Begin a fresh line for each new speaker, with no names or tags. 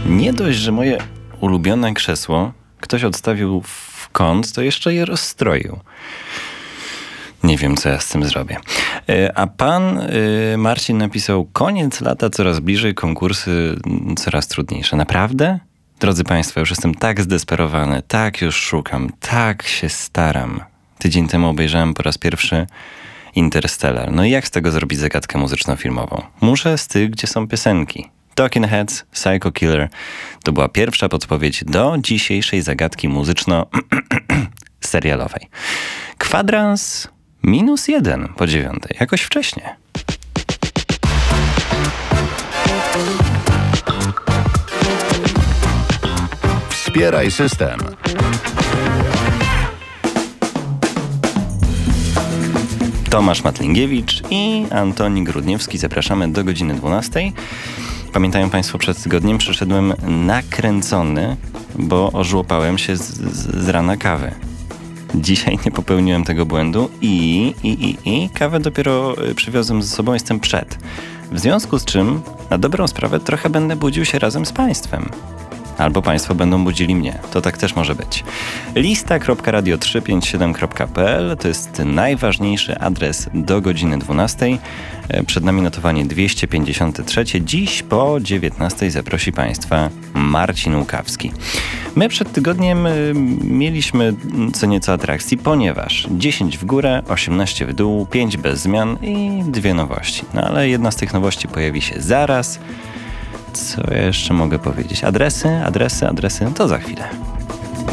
Nie dość, że moje ulubione krzesło ktoś odstawił w kąt, to jeszcze je rozstroił. Nie wiem, co ja z tym zrobię. A pan Marcin napisał: koniec lata coraz bliżej, konkursy coraz trudniejsze. Naprawdę? Drodzy Państwo, już jestem tak zdesperowany, tak już szukam, tak się staram. Tydzień temu obejrzałem po raz pierwszy Interstellar. No i jak z tego zrobić zagadkę muzyczno-filmową? Muszę z tych, gdzie są piosenki. Talking Heads, Psycho Killer to była pierwsza podpowiedź do dzisiejszej zagadki muzyczno-serialowej. Kwadrans -1 po 9, jakoś wcześniej.
Wspieraj system.
Tomasz Matlingiewicz i Antoni Grudniewski. Zapraszamy do godziny 12. Pamiętają Państwo, przed tygodniem przyszedłem nakręcony, bo ożłopałem się z rana kawy. Dzisiaj nie popełniłem tego błędu i kawę dopiero przywiozłem ze sobą, jestem przed. W związku z czym, na dobrą sprawę, trochę będę budził się razem z Państwem. Albo Państwo będą budzili mnie. To tak też może być. lista.radio357.pl to jest najważniejszy adres do godziny 12. Przed nami notowanie 253. Dziś po 19 zaprosi Państwa Marcin Łukawski. My przed tygodniem mieliśmy co nieco atrakcji, ponieważ 10 w górę, 18 w dół, 5 bez zmian i 2 nowości. No ale jedna z tych nowości pojawi się zaraz. Co ja jeszcze mogę powiedzieć? Adresy, to za chwilę.